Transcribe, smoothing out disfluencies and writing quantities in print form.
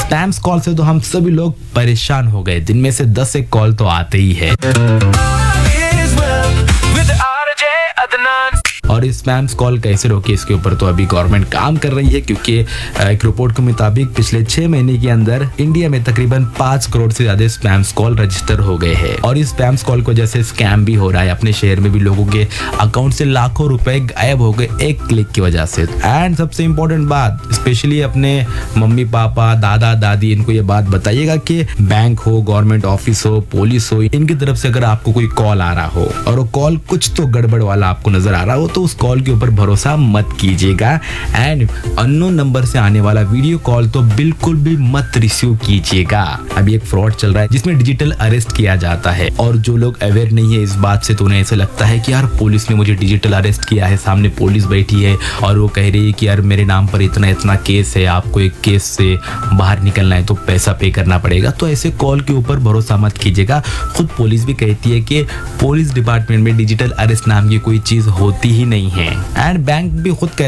Spams call से तो हम सभी लोग परेशान हो गए। दिन में से 10 एक कॉल तो आते ही है। और इस स्पैम्स कॉल कैसे रोके, इसके ऊपर तो अभी गवर्नमेंट काम कर रही है, क्योंकि एक रिपोर्ट के मुताबिक पिछले 6 महीने के अंदर इंडिया में तकरीबन 5 करोड़ से ज्यादा स्पैम्स कॉल रजिस्टर हो गए हैं। और इस स्पैम्स कॉल को जैसे स्कैम भी हो रहा है, अपने शहर में भी लोगों के अकाउंट से लाखों रुपए गायब हो गए एक क्लिक की वजह से। एंड सबसे इंपॉर्टेंट बात, स्पेशली अपने मम्मी पापा, दादा दादी, इनको ये बात बताइएगा कि बैंक हो, गवर्नमेंट ऑफिस हो, पुलिस हो, इनकी तरफ से अगर आपको कोई कॉल आ रहा हो और वो कॉल कुछ तो गड़बड़ वाला आपको नजर आ रहा हो, तो उस कॉल के ऊपर भरोसा मत कीजिएगा। एंड अननोन नंबर से आने वाला वीडियो कॉल तो बिल्कुल भी मत रिसीव कीजिएगा। अभी एक फ्रॉड चल रहा है जिसमें डिजिटल अरेस्ट किया जाता है, और जो लोग अवेयर नहीं है इस बात से, तो उन्हें ऐसा लगता है कि यार पुलिस ने मुझे डिजिटल अरेस्ट किया है, सामने पुलिस बैठी है और वो कह रही है कि यार मेरे नाम पर इतना इतना केस है, आपको एक केस से बाहर निकलना है तो पैसा पे करना पड़ेगा। तो ऐसे कॉल के ऊपर भरोसा मत कीजिएगा। खुद पुलिस भी कहती है कि पुलिस डिपार्टमेंट में डिजिटल अरेस्ट नाम की कोई चीज होती ही नहीं है। एंड बैंक भी खुद